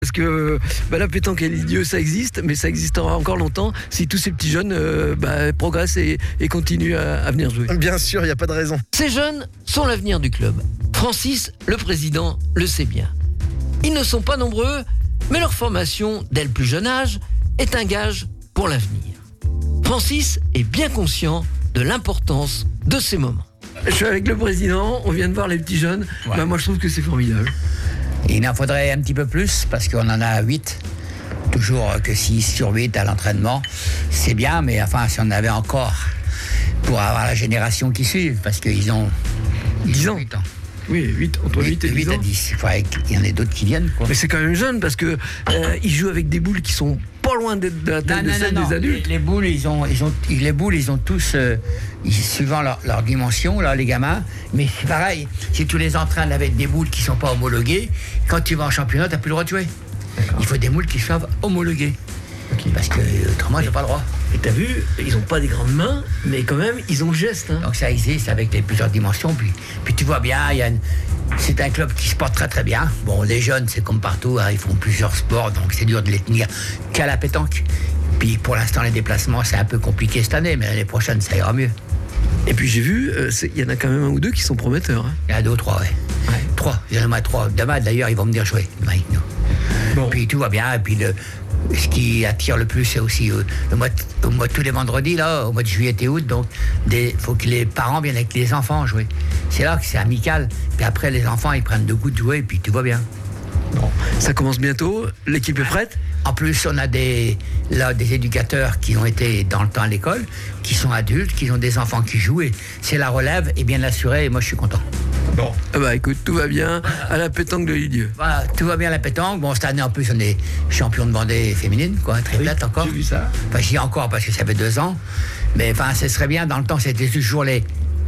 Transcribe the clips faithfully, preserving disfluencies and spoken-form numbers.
Parce que bah, la pétanque et l'idiot, ça existe, mais ça existera encore longtemps si tous ces petits jeunes euh, bah, progressent et, et continuent à, à venir jouer. Bien sûr, il n'y a pas de raison. Ces jeunes sont l'avenir du club. Francis, le président, le sait bien. Ils ne sont pas nombreux, mais leur formation, dès le plus jeune âge, est un gage pour l'avenir. Francis est bien conscient de l'importance de ces moments. Je suis avec le président, on vient de voir les petits jeunes. Ouais. Bah, moi, je trouve que c'est formidable. Il en faudrait un petit peu plus parce qu'on en a huit. Toujours que six sur huit à l'entraînement. C'est bien, mais enfin, si on en avait encore pour avoir la génération qui suit, parce qu'ils ont dix ans. huit ans. Oui, huit, entre huit et dix ans. à dix. Il faudrait qu'il y en ait d'autres qui viennent, quoi. Mais c'est quand même jeune parce que euh, ils jouent avec des boules qui sont pas loin d'être de la taille de celles des adultes. Les, les boules, ils ont, ils ont, les boules, ils ont tous, euh, ils, suivant leur, leur dimension, là, les gamins. Mais c'est pareil, si tu les entraînes avec des boules qui sont pas homologuées, quand tu vas en championnat, t'as plus le droit de jouer. Il faut des boules qui soient homologuées. Okay. Parce que autrement, ils n'ont pas le droit. Et t'as vu, ils n'ont pas des grandes mains, mais quand même, ils ont le geste. Hein. Donc ça existe avec les plusieurs dimensions. Puis, puis tu vois bien, il y a une, c'est un club qui se porte très très bien. Bon, les jeunes, c'est comme partout, hein, ils font plusieurs sports, donc c'est dur de les tenir qu'à la pétanque. Puis pour l'instant, les déplacements, c'est un peu compliqué cette année, mais l'année prochaine, ça ira mieux. Et puis j'ai vu, il euh, y en a quand même un ou deux qui sont prometteurs. Hein. Il y en a deux ou trois, ouais. ouais. Trois, il y en a trois. Demain, d'ailleurs, ils vont venir jouer, demain avec nous. Bon. Puis tout va bien, et puis le... Ce qui attire le plus, c'est aussi euh, le mois, de, au mois de tous les vendredis, là, au mois de juillet et août, donc il faut que les parents viennent avec les enfants jouer. C'est là que c'est amical. Puis après, les enfants, ils prennent deux goût de jouer et puis tout va bien. Bon, ça commence bientôt. L'équipe est prête. En plus, on a des, là, des éducateurs qui ont été dans le temps à l'école, qui sont adultes, qui ont des enfants qui jouent. Et c'est la relève et bien assurée. Et moi, je suis content. Bon, ah bah écoute, tout va bien à la pétanque de Lilieu. Voilà, tout va bien à la pétanque. Bon, cette année, en plus, on est champion de Vendée féminine, quoi, triplette oui, encore. J'ai vu ça. Enfin, j'y ai encore parce que ça fait deux ans. Mais enfin, ce serait bien. Dans le temps, c'était toujours les,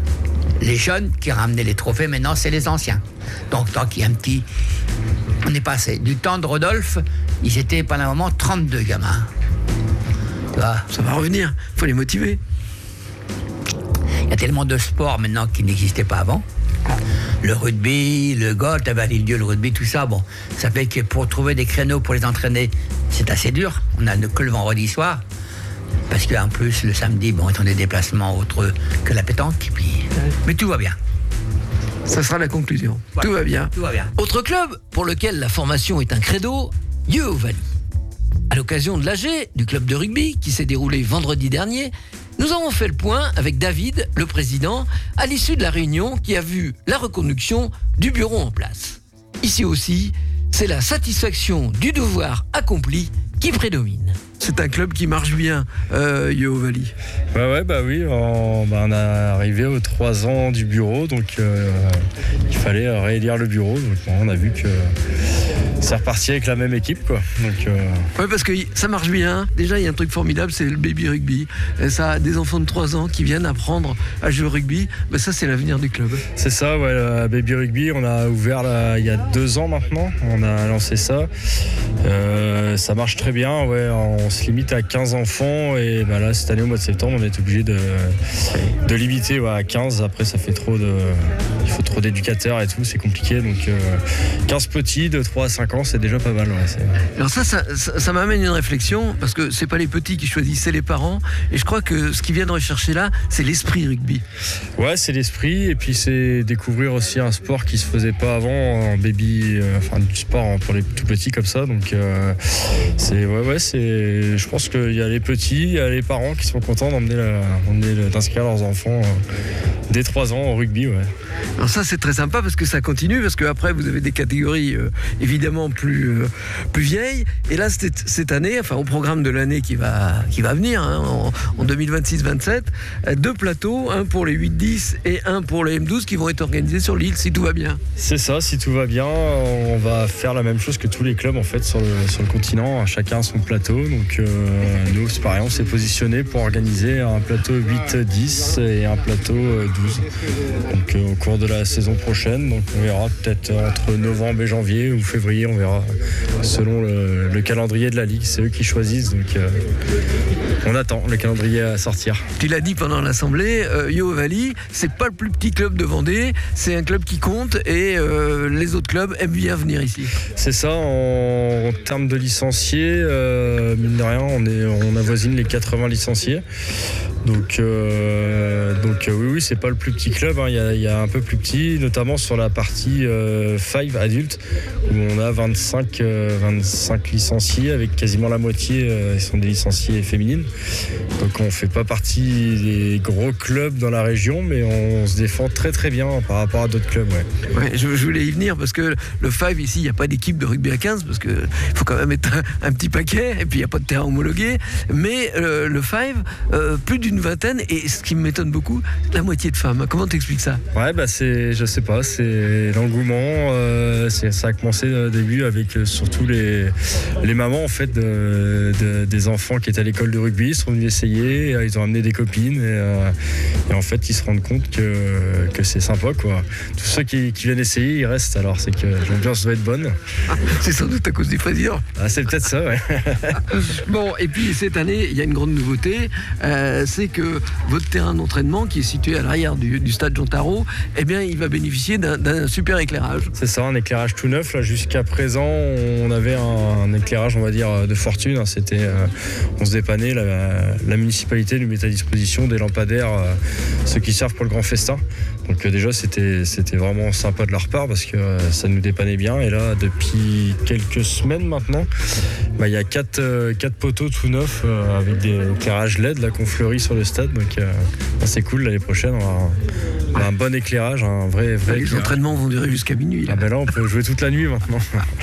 les jeunes qui ramenaient les trophées. Maintenant, c'est les anciens. Donc, tant qu'il y a un petit... On est passé du temps de Rodolphe, ils étaient pendant un moment trente-deux gamins. Tu vois, ça va revenir, il faut les motiver. Il y a tellement de sports maintenant qui n'existaient pas avant. Le rugby, le golf, t'avais à Lille-Dieu, le rugby, tout ça. Bon, ça fait que pour trouver des créneaux pour les entraîner, c'est assez dur. On n'a que le vendredi soir. Parce qu'en plus, le samedi, bon, ils ont des déplacements autres que la pétanque. Puis... Mais tout va bien. Ça sera la conclusion. Ouais, tout va bien. Tout va bien. Autre club pour lequel la formation est un credo, Yeovali. À l'occasion de l'A G, du club de rugby, qui s'est déroulé vendredi dernier, nous avons fait le point avec David, le président, à l'issue de la réunion qui a vu la reconduction du bureau en place. Ici aussi, c'est la satisfaction du devoir accompli qui prédomine. C'est un club qui marche bien, euh, Yeovali. Bah ouais, bah oui, on, bah on a arrivé aux trois ans du bureau, donc euh, il fallait réélire le bureau. Donc bon, on a vu que c'est reparti avec la même équipe, quoi. Donc, euh... ouais, parce que ça marche bien. Déjà, il y a un truc formidable, c'est le baby rugby. Et ça a des enfants de trois ans qui viennent apprendre à jouer au rugby. Bah, ça, c'est l'avenir du club. C'est ça, ouais, le baby rugby, on a ouvert là, il y a deux ans maintenant. On a lancé ça. Euh, ça marche très bien, ouais. On se limite à quinze enfants et bah là, cette année, au mois de septembre, on est obligé de, de limiter ouais, à quinze. Après, ça fait trop de... Il faut trop d'éducateurs et tout, c'est compliqué. Donc, euh, quinze petits de trois à cinq ans, c'est déjà pas mal. Ouais, c'est... Alors ça ça, ça, ça m'amène une réflexion, parce que c'est pas les petits qui choisissent, c'est les parents. Et je crois que ce qu'ils viennent rechercher là, c'est l'esprit rugby. Ouais, c'est l'esprit. Et puis, c'est découvrir aussi un sport qui se faisait pas avant, un baby... Euh, enfin, du sport pour les tout petits comme ça. Donc, euh, c'est... Ouais, ouais, c'est... Je pense qu'il y a les petits, il y a les parents qui sont contents d'emmener la, d'emmener, d'inscrire leurs enfants euh, dès trois ans au rugby. Ouais. Alors ça, c'est très sympa parce que ça continue, parce qu'après, vous avez des catégories euh, évidemment plus, euh, plus vieilles. Et là, cette, cette année, enfin au programme de l'année qui va, qui va venir, hein, en, en deux mille vingt-six vingt-sept, euh, deux plateaux, un pour les huit dix et un pour les M douze qui vont être organisés sur l'île, si tout va bien. C'est ça, si tout va bien, on va faire la même chose que tous les clubs en fait sur le, sur le continent, chacun a son plateau. Donc euh, nous, c'est pareil, on s'est positionné pour organiser un plateau huit dix et un plateau douze. Donc euh, au cours de la saison prochaine, donc on verra peut-être entre novembre et janvier ou février, on verra selon le, le calendrier de la Ligue, c'est eux qui choisissent, donc euh, on attend le calendrier à sortir. Tu l'as dit pendant l'assemblée, euh, Yeovali, c'est pas le plus petit club de Vendée, c'est un club qui compte et euh, les autres clubs aiment bien venir ici. C'est ça, on en termes de licenciés, euh, mine de rien, on, est, on avoisine les quatre-vingts licenciés. Donc, euh, donc euh, oui, oui, c'est pas le plus petit club. Il hein. y, y a un peu plus petit, notamment sur la partie euh, five adultes, où on a vingt-cinq, euh, vingt-cinq licenciés, avec quasiment la moitié euh, sont des licenciés féminines. Donc on fait pas partie des gros clubs dans la région, mais on se défend très très bien par rapport à d'autres clubs. Ouais. Ouais, je, je voulais y venir parce que le five ici, il n'y a pas d'équipe de rugby à quinze parce qu'il faut quand même être un, un petit paquet et puis il n'y a pas de terrain homologué. Mais euh, le five, euh, plus d'une vingtaine et ce qui m'étonne beaucoup, la moitié de femmes. Comment t'expliques ça? Ouais, bah c'est, je sais pas, c'est l'engouement. Euh, c'est, ça a commencé au début avec euh, surtout les, les mamans en fait de, de, des enfants qui étaient à l'école de rugby, ils sont venus essayer, et, euh, ils ont amené des copines et, euh, et en fait ils se rendent compte que, que c'est sympa quoi. Tous ceux qui, qui viennent essayer, ils restent. Alors c'est que l'ambiance doit être bonne. C'est sans doute à cause du président. Ah, c'est peut-être ça, ouais. Bon, et puis cette année, il y a une grande nouveauté, euh, c'est que votre terrain d'entraînement, qui est situé à l'arrière du, du stade Jean Tarot, eh bien, il va bénéficier d'un, d'un super éclairage. C'est ça, un éclairage tout neuf. Là, jusqu'à présent, on avait un, un éclairage, on va dire, de fortune. C'était, euh, on se dépannait, la, la municipalité nous mettait à disposition des lampadaires, euh, ceux qui servent pour le grand festin. Donc euh, déjà, c'était, c'était vraiment sympa de leur part parce que euh, ça nous dépannait bien. Et là, depuis quelques semaines maintenant, bah, il y a quatre, euh, quatre poteaux tout neufs euh, avec des éclairages L E D là, qu'on fleurit sur le stade. Donc euh, bah, c'est cool, l'année prochaine, on va avoir un, on va un bon éclairage, un vrai, vrai Les éclairage. entraînements vont durer jusqu'à minuit. Là. Ah ben là, on peut jouer toute la nuit maintenant.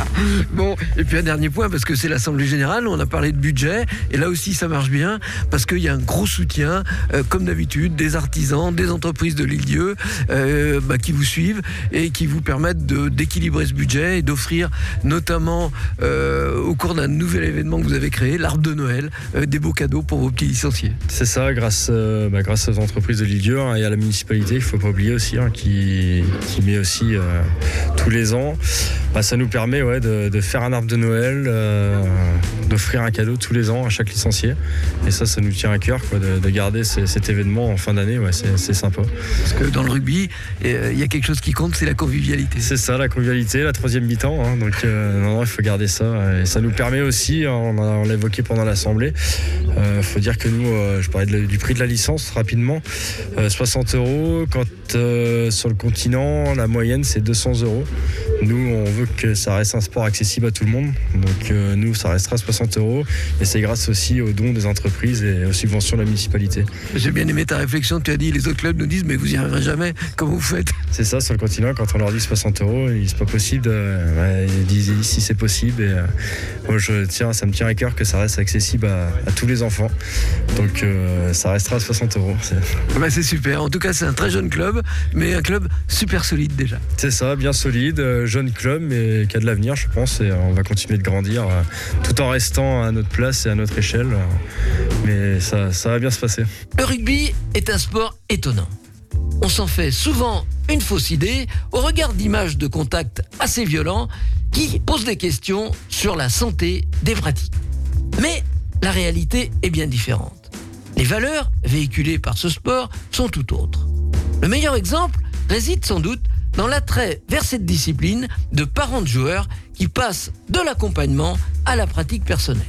Bon, et puis un dernier point, parce que c'est l'Assemblée Générale, on a parlé de budget, et là aussi ça marche bien, parce qu'il y a un gros soutien, euh, comme d'habitude, des artisans, des entreprises de l'île-Dieu, euh, bah, qui vous suivent et qui vous permettent de, d'équilibrer ce budget et d'offrir notamment euh, au cours d'un nouvel événement que vous avez créé, l'arbre de Noël, euh, des beaux cadeaux pour vos petits licenciés. C'est ça, grâce, euh, bah, grâce aux entreprises de l'île-Dieu hein, et à la municipalité, il ne faut pas oublier aussi, hein, qui, qui met aussi euh, tous les ans. Bah, ça nous permet ouais, de, de faire un arbre de Noël, euh, d'offrir un cadeau tous les ans à chaque licencié. Et ça, ça nous tient à cœur quoi, de, de garder c- cet événement en fin d'année. Ouais, c'est, c'est sympa. Parce que dans le rugby, il euh, y a quelque chose qui compte, c'est la convivialité. C'est ça, la convivialité, la troisième mi-temps. Hein, donc, euh, non, non, il faut garder ça. Et ça nous permet aussi, on, a, on l'a évoqué pendant l'Assemblée, il euh, faut dire que nous, euh, je parlais de, du prix de la licence rapidement, euh, soixante euros, quand euh, sur le continent, la moyenne, c'est deux cents euros. Nous, on veut que ça reste un sport accessible à tout le monde. Donc, euh, nous, ça restera soixante euros. Et c'est grâce aussi aux dons des entreprises et aux subventions de la municipalité. J'ai bien aimé ta réflexion. Tu as dit, les autres clubs nous disent, mais vous n'y arriverez jamais. Comment vous faites? C'est ça, sur le continent, quand on leur dit soixante euros, c'est pas possible. De, ouais, ils disent ici, c'est possible. Et euh, moi, je tiens, ça me tient à cœur que ça reste accessible à, à tous les enfants. Donc, euh, ça restera à soixante euros. C'est... Bah, c'est super. En tout cas, c'est un très jeune club, mais un club super solide déjà. C'est ça, bien solide, euh, jeune club, mais qui a de l'avenir, je pense. Et on va continuer de grandir euh, tout en restant à notre place et à notre échelle. Euh, mais ça, ça va bien se passer. Le rugby est un sport étonnant. On s'en fait souvent une fausse idée au regard d'images de contact assez violents qui posent des questions sur la santé des pratiques. Mais la réalité est bien différente. Les valeurs véhiculées par ce sport sont tout autres. Le meilleur exemple réside sans doute dans l'attrait vers cette discipline de parents de joueurs qui passent de l'accompagnement à la pratique personnelle.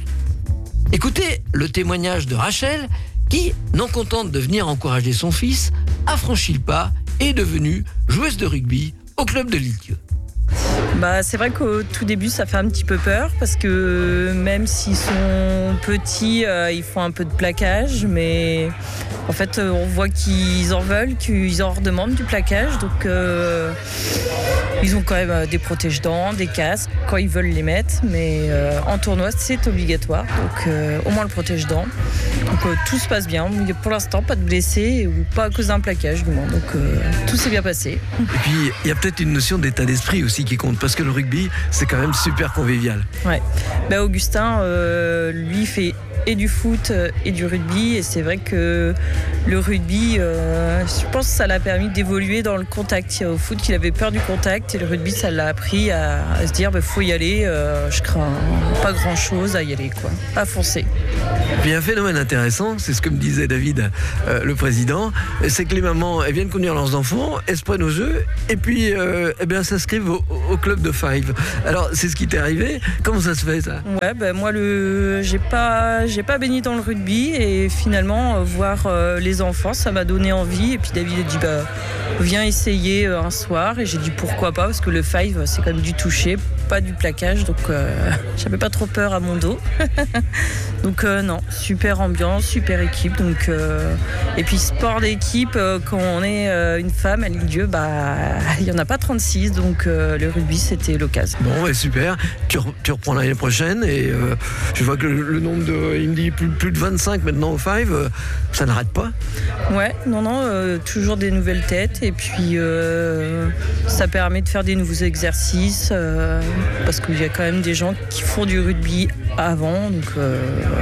Écoutez le témoignage de Rachel qui, non contente de venir encourager son fils, a franchi le pas et est devenue joueuse de rugby au club de l'Île-Dieu. Bah, c'est vrai qu'au tout début, ça fait un petit peu peur parce que même s'ils sont petits, euh, ils font un peu de plaquage, mais en fait, on voit qu'ils en veulent, qu'ils en redemandent du plaquage. Donc, euh, ils ont quand même des protège-dents, des casques quand ils veulent les mettre, mais euh, en tournoi, c'est obligatoire. Donc, euh, au moins le protège-dents. Donc, euh, tout se passe bien. Pour l'instant, pas de blessés ou pas à cause d'un plaquage, du moins. Donc, euh, tout s'est bien passé. Et puis, il y a peut-être une notion d'état d'esprit aussi qui compte, parce que le rugby, c'est quand même super convivial. Ouais. Bah, Augustin, euh, lui, fait et du foot et du rugby. Et c'est vrai que le rugby, euh, je pense que ça l'a permis d'évoluer dans le contact. Au foot, il avait peur du contact et le rugby, ça l'a appris à, à se dire bah, faut y aller, euh, je crains pas grand chose à y aller, quoi, à foncer. Il y a un phénomène intéressant, c'est ce que me disait David, euh, le président, c'est que les mamans, elles viennent conduire leurs enfants, elles se prennent au jeu et puis euh, eh bien, s'inscrivent au, au club de Five. Alors, c'est ce qui t'est arrivé. Comment ça se fait, ça? Ouais, ben moi, le, j'ai pas, j'ai pas baigné dans le rugby et finalement, euh, voir euh, les enfants, ça m'a donné envie. Et puis David a dit, bah, viens essayer euh, un soir. Et j'ai dit, pourquoi pas, parce que le Five, c'est quand même du toucher, pas du plaquage. Donc, euh, j'avais pas trop peur à mon dos. Donc, euh, non, super ambiance, super équipe. Donc, euh, et puis, sport d'équipe, euh, quand on est euh, une femme à Lille-Dieu, bah, il y en a pas trente-six. Donc, euh, le rugby, c'était l'occasion. Bon, ouais, super. Tu, re, tu reprends l'année prochaine et euh, je vois que le, le nombre de. Il me dit plus, plus de vingt-cinq maintenant au Five, euh, ça n'arrête pas. Ouais, non, non, euh, toujours des nouvelles têtes et puis euh, ça permet de faire des nouveaux exercices euh, parce qu'il y a quand même des gens qui font du rugby avant, donc euh,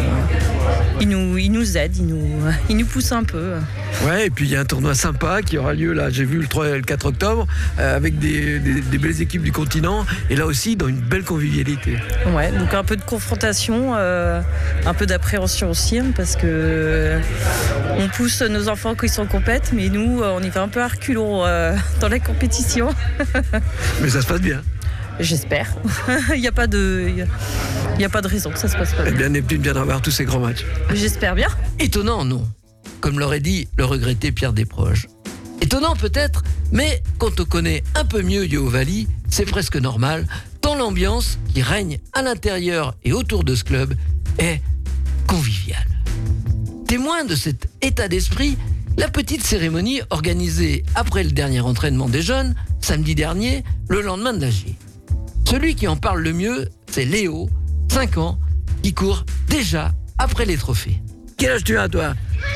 ils, nous, ils nous aident, ils nous, ils nous poussent un peu. Ouais, et puis il y a un tournoi sympa qui aura lieu là, j'ai vu le trois et le quatre octobre, euh, avec des, des, des belles équipes du continent et là aussi dans une belle convivialité. Ouais, donc un peu de confrontation, euh, un peu d'appréhension aussi, hein, parce que euh, on pousse nos enfants quand ils sont compètes, mais nous on y va un peu à reculons euh, dans la compétition. Mais ça se passe bien. J'espère. Il n'y a pas de, il n'y a pas de raison que ça se passe pas bien. Eh bien, Neptune viendra voir tous ces grands matchs. J'espère bien. Étonnant, non? Comme l'aurait dit le regretté Pierre Desproges. Étonnant peut-être, mais quand on connaît un peu mieux Yeovali, c'est presque normal, tant l'ambiance qui règne à l'intérieur et autour de ce club est conviviale. Témoin de cet état d'esprit, la petite cérémonie organisée après le dernier entraînement des jeunes, samedi dernier, le lendemain de l'A G. Celui qui en parle le mieux, c'est Léo, cinq ans, qui court déjà après les trophées. Quel âge tu as, toi?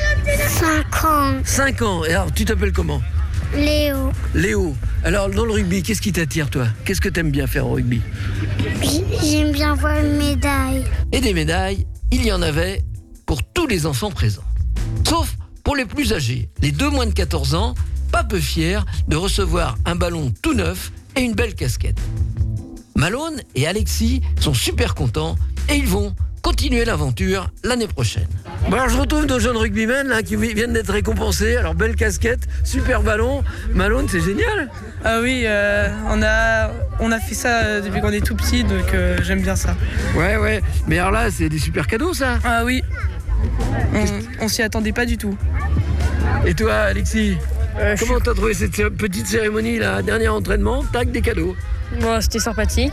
cinq ans. cinq ans. Et alors, tu t'appelles comment? Léo. Léo. Alors, dans le rugby, qu'est-ce qui t'attire, toi? Qu'est-ce que t'aimes bien faire au rugby? J'aime bien voir une médaille. Et des médailles, il y en avait pour tous les enfants présents. Sauf pour les plus âgés, les deux moins de quatorze ans, pas peu fiers de recevoir un ballon tout neuf et une belle casquette. Malone et Alexis sont super contents et ils vont continuer l'aventure l'année prochaine. Bon, alors je retrouve nos jeunes rugbymen là, qui viennent d'être récompensés. Alors belle casquette, super ballon. Malone, c'est génial. Ah oui, euh, on, a, on a fait ça depuis qu'on est tout petit, donc euh, j'aime bien ça. Ouais, ouais. Mais alors là, c'est des super cadeaux, ça. Ah oui, on, on s'y attendait pas du tout. Et toi, Alexis, euh, comment t'as trouvé cette petite cérémonie là, dernier entraînement, tac, des cadeaux? Bon, c'était sympathique.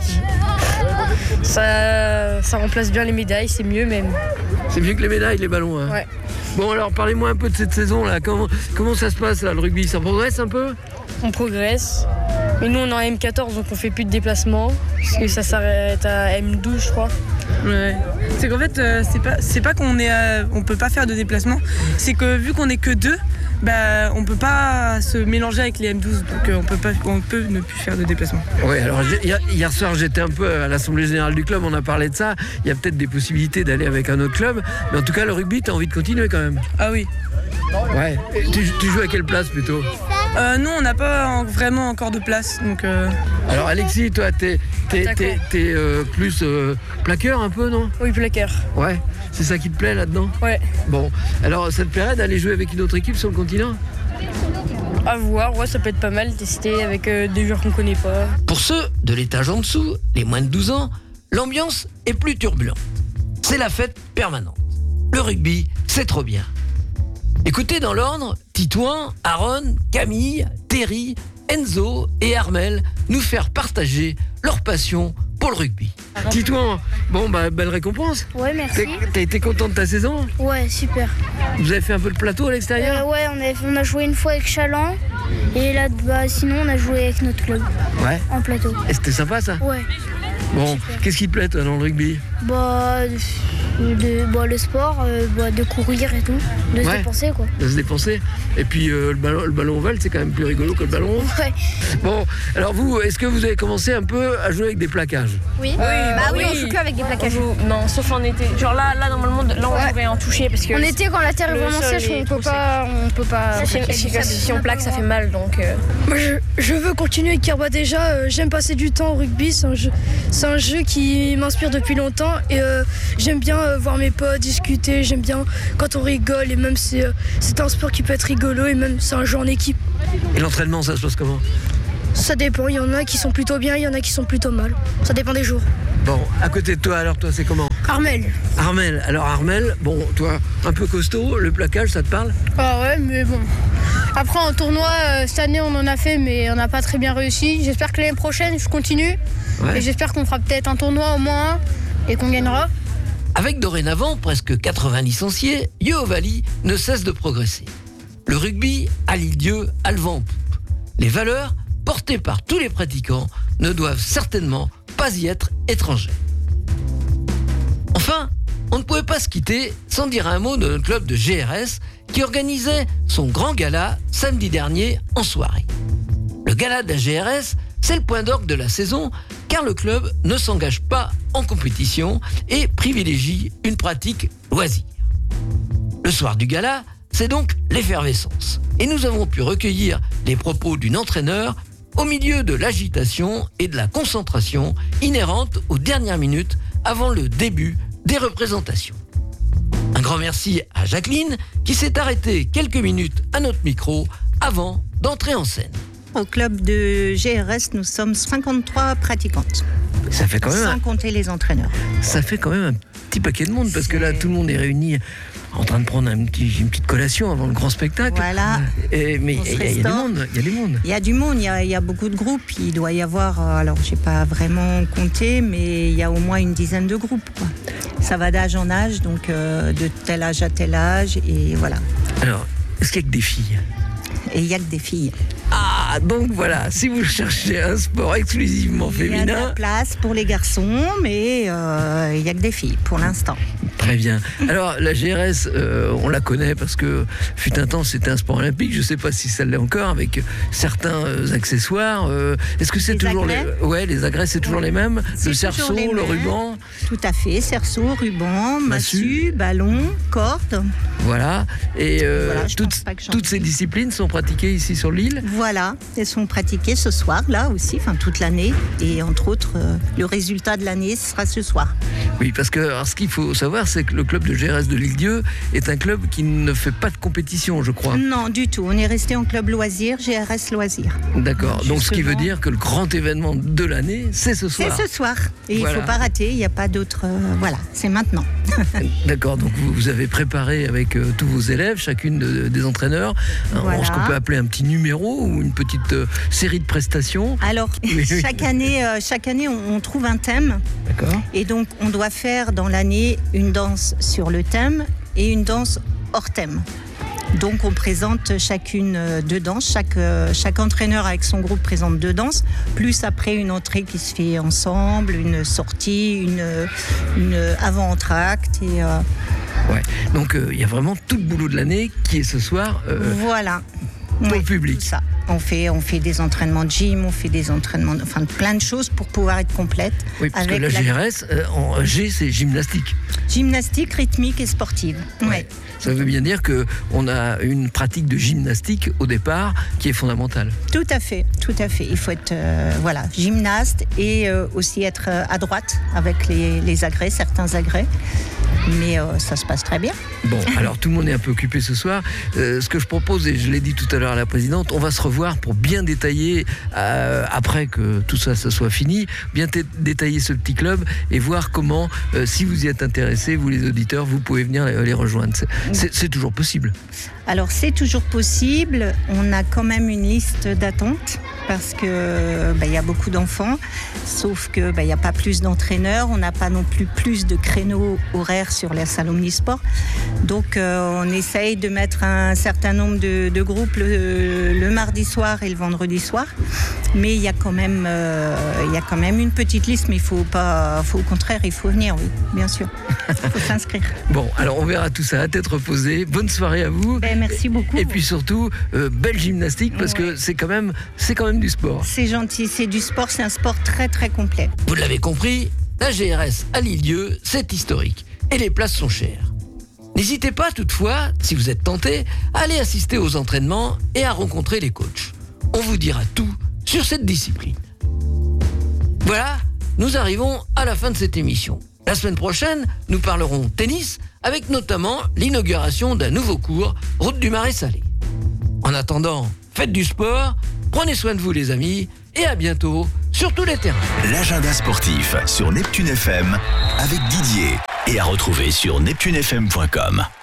Ça, ça remplace bien les médailles, c'est mieux même. C'est mieux que les médailles, les ballons. Hein. Ouais. Bon, alors parlez-moi un peu de cette saison là. Comment, comment ça se passe là, le rugby? Ça progresse un peu? On progresse. Mais nous, on est en M quatorze, donc on fait plus de déplacements. Parce que ça s'arrête à M douze, je crois. Ouais. C'est qu'en fait, euh, c'est pas, c'est pas qu'on est, euh, on peut pas faire de déplacement. C'est que vu qu'on est que deux, bah, on peut pas se mélanger avec les M douze, donc euh, on peut pas, on peut ne plus faire de déplacement. Oui, alors hier, hier soir j'étais un peu à l'Assemblée Générale du club, on a parlé de ça. Il y a peut-être des possibilités d'aller avec un autre club, mais en tout cas le rugby, t'as envie de continuer quand même. Ah oui. Ouais. Et tu, tu joues à quelle place plutôt? euh, Nous, on n'a pas en, vraiment encore de place, donc. Euh... Alors Alexis, toi, t'es, t'es, t'es, t'es euh, plus euh, plaqueur un peu, non? Oui, plaqueur. Ouais. C'est ça qui te plaît là-dedans? Ouais. Bon, alors ça te plairait d'aller jouer avec une autre équipe sur le continent? À voir, ouais, ça peut être pas mal, tester avec euh, des joueurs qu'on connaît pas. Pour ceux de l'étage en dessous, les moins de douze ans, l'ambiance est plus turbulente. C'est la fête permanente. Le rugby, c'est trop bien. Écoutez dans l'ordre, Titouan, Aaron, Camille, Terry, Enzo et Armel nous faire partager leur passion pour le rugby. Titouan, bon bah belle récompense. Ouais, merci. T'as, t'as été content de ta saison? Ouais, super. Vous avez fait un peu de plateau à l'extérieur? Euh, ouais, on a, on a joué une fois avec Chaland. Et là, bah, sinon, on a joué avec notre club. Ouais. En plateau. Et c'était sympa ça? Ouais. Bon, qu'est-ce qui te plaît toi, dans le rugby? Bah, de, bah, le sport, euh, bah, de courir et tout, de Ouais. se dépenser quoi. De se dépenser. Et puis euh, le, ballon, le ballon ovale, c'est quand même plus rigolo que le ballon rond. Ouais. Bon, alors vous, est-ce que vous avez commencé un peu à jouer avec des plaquages? Oui. bah bah oui, oui. on joue que avec des On plaquages. joue- Non, sauf en été. Genre là, là normalement, là on Ouais. pourrait en toucher parce que En été, quand la terre est le vraiment sol sèche, est on trop peut pas, on peut pas. si, si- si on plaque, ça fait mal donc. euh, Moi, je, je veux continuer car bah, déjà euh, j'aime passer du temps au rugby, c'est un jeu, c'est un jeu qui m'inspire depuis longtemps et euh, j'aime bien euh, voir mes potes discuter, j'aime bien quand on rigole et même c'est, euh, c'est un sport qui peut être rigolo et même c'est un jeu en équipe. Et l'entraînement, ça se passe comment? Ça dépend, il y en a qui sont plutôt bien, il y en a qui sont plutôt mal, ça dépend des jours. Bon, à côté de toi, alors toi, c'est comment? Armel. Armel, alors Armel, bon, toi, un peu costaud, le plaquage, ça te parle? Ah ouais, mais bon. Après, en tournoi, euh, cette année, on en a fait, mais on n'a pas très bien réussi. J'espère que l'année prochaine, je continue. Ouais. Et j'espère qu'on fera peut-être un tournoi au moins un et qu'on gagnera. Avec dorénavant presque quatre-vingts licenciés, Yeovali ne cesse de progresser. Le rugby, à l'île-dieu, a le vent en poupe. Les valeurs, portées par tous les pratiquants, ne doivent certainement pas y être étrangères. Enfin, on ne pouvait pas se quitter sans dire un mot de notre club de G R S qui organisait son grand gala samedi dernier en soirée. Le gala de la G R S, c'est le point d'orgue de la saison car le club ne s'engage pas en compétition et privilégie une pratique loisir. Le soir du gala, c'est donc l'effervescence. Et nous avons pu recueillir les propos d'une entraîneur au milieu de l'agitation et de la concentration inhérente aux dernières minutes avant le début des représentations. Un grand merci à Jacqueline qui s'est arrêtée quelques minutes à notre micro avant d'entrer en scène. Au club de G R S, nous sommes cinquante-trois pratiquantes, Ça fait quand même, sans un, compter les entraîneurs. ça fait quand même un petit paquet de monde parce que là C'est- tout le monde est réuni en train de prendre un petit, une petite collation avant le grand spectacle. Voilà. Et, mais On il se y, a- il y a du restaure. monde, il y a du monde. Il y a du monde, il y a, il y a beaucoup de groupes. Il doit y avoir, euh, alors j'ai pas vraiment compté, mais il y a au moins une dizaine de groupes, quoi. Ça va d'âge en âge, donc euh, de tel âge à tel âge, et voilà. Alors, est-ce qu'il y a que des filles? Et il y a que des filles. Ah, donc voilà, si vous cherchez un sport exclusivement Il y a de la féminin, place pour les garçons, mais euh, il y a que des filles pour l'instant. très bien. Alors, la G R S, euh, on la connaît parce que fut un temps, c'était un sport olympique. Je ne sais pas si ça l'est encore avec certains euh, accessoires. Euh, Est-ce que c'est Les toujours agrès les... Ouais, les agrès, c'est toujours les mêmes. C'est Le toujours cerceau, les le mêmes. ruban, Tout à fait, cerceau, ruban, Massue. massue, ballon, corde. voilà. Et euh, Voilà, je toutes, pense pas que j'en- toutes ces disciplines sont pratiquées ici sur l'île. Voilà, elles sont pratiquées ce soir, là aussi, enfin toute l'année. Et entre autres, euh, le résultat de l'année sera ce soir. Oui, parce que alors, ce qu'il faut savoir, c'est que le club de G R S de l'île-dieu est un club qui ne fait pas de compétition, je crois. Non, du tout. On est resté en club loisir, G R S loisir. D'accord. Donc, ce qui veut Justement. dire que le grand événement de l'année, c'est ce C'est soir. ce soir. Et Voilà. il ne faut pas rater, il n'y a pas d'autre. euh, voilà, c'est maintenant. D'accord. Donc, vous, vous avez préparé avec euh, tous vos élèves, chacune de- des entraîneurs, un- Voilà. ce qu'on peut appeler un petit numéro ou une petite euh, série de prestations. Alors, Oui, oui. chaque année, euh, chaque année on, on trouve un thème. D'accord. Et donc, on doit faire dans l'année une danse sur le thème et une danse hors thème. Donc, on présente chacune euh, deux danses. Chaque, euh, chaque entraîneur avec son groupe présente deux danses, plus après une entrée qui se fait ensemble, une sortie, une, une avant-entracte. Et euh, Ouais. Donc, euh, il y a vraiment tout le boulot de l'année qui est ce soir euh, voilà. pour Oui, le public. tout ça. On fait, on fait des entraînements de gym, on fait des entraînements, de- enfin plein de choses pour pouvoir être complète. Oui, parce avec que la G R S, euh, en G, c'est gymnastique. Gymnastique, rythmique et sportive. Ouais. Ouais. Ça veut bien dire qu'on a une pratique de gymnastique au départ qui est fondamentale. Tout à fait, tout à fait. Il faut être euh, voilà, gymnaste et euh, aussi être euh, à droite avec les, les agrès, certains agrès. Mais euh, ça se passe très bien. Bon, alors tout le monde est un peu occupé ce soir. Euh, ce que je propose, et je l'ai dit tout à l'heure à la présidente, on va se revoir pour bien détailler, euh, après que tout ça, ça soit fini, bien t- détailler ce petit club et voir comment, euh, si vous y êtes intéressés, vous les auditeurs, vous pouvez venir les, les rejoindre. C'est, c'est- c'est toujours possible. Alors c'est toujours possible. On a quand même une liste d'attente. parce que bah, y a beaucoup d'enfants, sauf que bah, y a pas plus d'entraîneurs, on n'a pas non plus plus de créneaux horaires sur la salle Omnisport. Donc euh, on essaye de mettre un certain nombre de, de groupes le, le mardi soir et le vendredi soir. Mais il y a quand même, euh, il y a quand même une petite liste, mais il faut pas, faut au contraire, il faut venir, oui, bien sûr. Il faut s'inscrire. Bon, alors on verra tout ça à tête reposée. Bonne soirée à vous. Ben, merci beaucoup. Et puis surtout, euh, belle gymnastique parce ouais. que c'est quand même, c'est quand même du sport. C'est gentil, c'est du sport, c'est un sport très très complet. Vous l'avez compris, la G R S à Lilieu, c'est historique et les places sont chères. N'hésitez pas toutefois, si vous êtes tenté, à aller assister aux entraînements et à rencontrer les coachs. On vous dira tout sur cette discipline. Voilà, nous arrivons à la fin de cette émission. La semaine prochaine, nous parlerons tennis avec notamment l'inauguration d'un nouveau cours Route du Marais Salé. En attendant, faites du sport, prenez soin de vous les amis et à bientôt sur tous les terrains. L'agenda sportif sur Neptune F M avec Didier et à retrouver sur neptune f m point com.